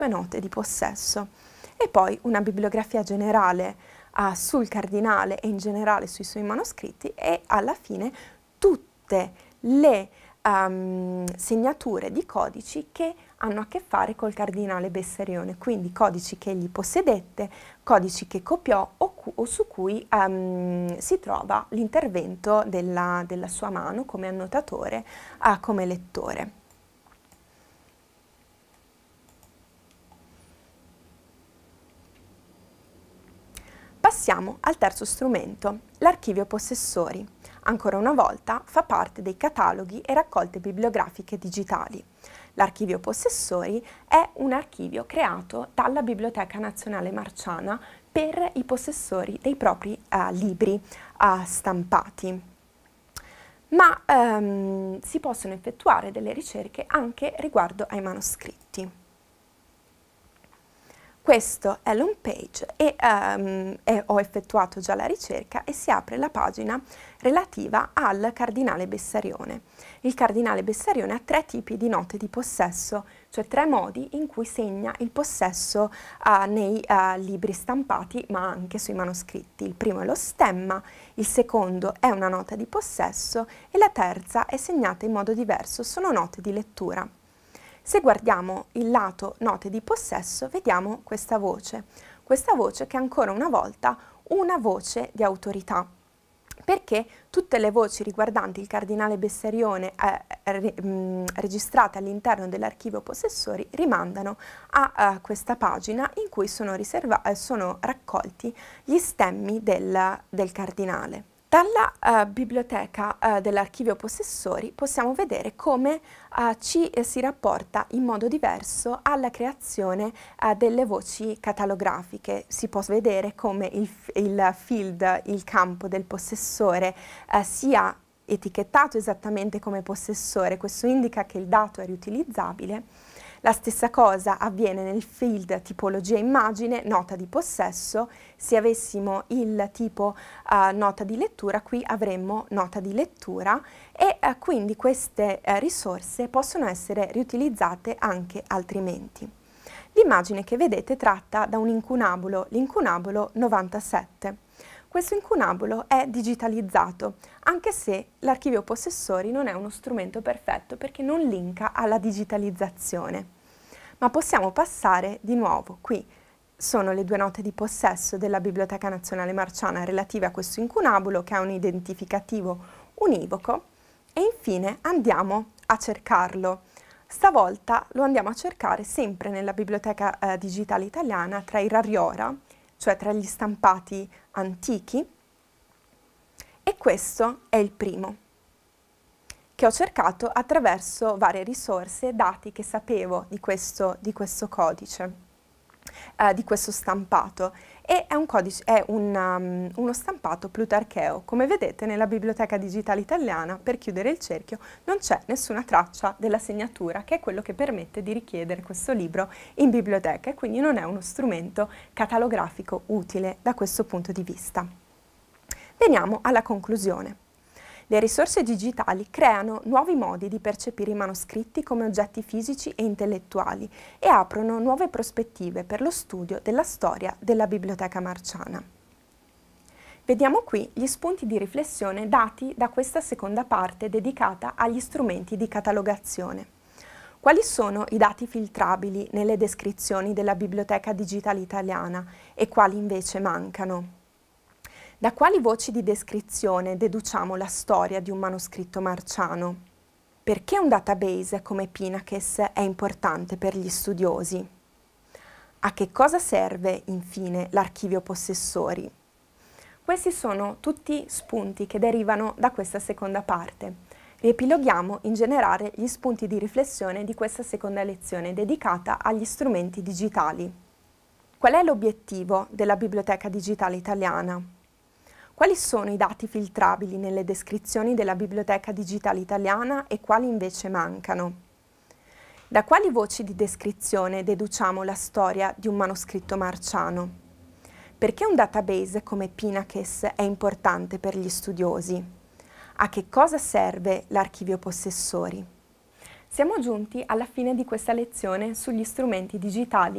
note di possesso. E poi una bibliografia generale sul cardinale e in generale sui suoi manoscritti e alla fine tutte le segnature di codici che hanno a che fare col cardinale Bessarione, quindi codici che egli possedette, codici che copiò o su cui si trova l'intervento della sua mano come annotatore, come lettore. Passiamo al terzo strumento, l'archivio possessori. Ancora una volta fa parte dei cataloghi e raccolte bibliografiche digitali. L'archivio possessori è un archivio creato dalla Biblioteca Nazionale Marciana per i possessori dei propri libri stampati. Ma si possono effettuare delle ricerche anche riguardo ai manoscritti. Questo è l'home page e ho effettuato già la ricerca e si apre la pagina relativa al cardinale Bessarione. Il cardinale Bessarione ha 3 tipi di note di possesso, cioè 3 modi in cui segna il possesso nei libri stampati ma anche sui manoscritti. Il primo è lo stemma, il secondo è una nota di possesso e la terza è segnata in modo diverso, sono note di lettura. Se guardiamo il lato note di possesso, vediamo questa voce che è ancora una volta una voce di autorità, perché tutte le voci riguardanti il cardinale Bessarione registrate all'interno dell'archivio possessori rimandano a questa pagina in cui sono raccolti gli stemmi del cardinale. Dalla biblioteca dell'archivio possessori possiamo vedere come si rapporta in modo diverso alla creazione delle voci catalografiche. Si può vedere come il field, il campo del possessore sia etichettato esattamente come possessore, questo indica che il dato è riutilizzabile. La stessa cosa avviene nel field tipologia immagine, nota di possesso. Se avessimo il tipo nota di lettura, qui avremmo nota di lettura e quindi queste risorse possono essere riutilizzate anche altrimenti. L'immagine che vedete tratta da un incunabulo, l'incunabulo 97. Questo incunabulo è digitalizzato, anche se l'archivio possessori non è uno strumento perfetto perché non linka alla digitalizzazione. Ma possiamo passare di nuovo. Qui sono le 2 note di possesso della Biblioteca Nazionale Marciana relative a questo incunabulo che ha un identificativo univoco e infine andiamo a cercarlo. Stavolta lo andiamo a cercare sempre nella Biblioteca Digitale Italiana tra i rariora, cioè tra gli stampati antichi, e questo è il primo, che ho cercato attraverso varie risorse, dati che sapevo di questo codice, di questo stampato, e è uno stampato plutarcheo. Come vedete nella Biblioteca Digitale Italiana, per chiudere il cerchio, non c'è nessuna traccia della segnatura, che è quello che permette di richiedere questo libro in biblioteca e quindi non è uno strumento catalografico utile da questo punto di vista. Veniamo alla conclusione. Le risorse digitali creano nuovi modi di percepire i manoscritti come oggetti fisici e intellettuali e aprono nuove prospettive per lo studio della storia della Biblioteca Marciana. Vediamo qui gli spunti di riflessione dati da questa seconda parte dedicata agli strumenti di catalogazione. Quali sono i dati filtrabili nelle descrizioni della Biblioteca Digitale Italiana e quali invece mancano? Da quali voci di descrizione deduciamo la storia di un manoscritto marciano? Perché un database come Pinakes è importante per gli studiosi? A che cosa serve, infine, l'archivio possessori? Questi sono tutti spunti che derivano da questa seconda parte. Riepiloghiamo in generale gli spunti di riflessione di questa seconda lezione dedicata agli strumenti digitali. Qual è l'obiettivo della Biblioteca Digitale Italiana? Quali sono i dati filtrabili nelle descrizioni della Biblioteca Digitale Italiana e quali invece mancano? Da quali voci di descrizione deduciamo la storia di un manoscritto marciano? Perché un database come Pinakes è importante per gli studiosi? A che cosa serve l'archivio possessori? Siamo giunti alla fine di questa lezione sugli strumenti digitali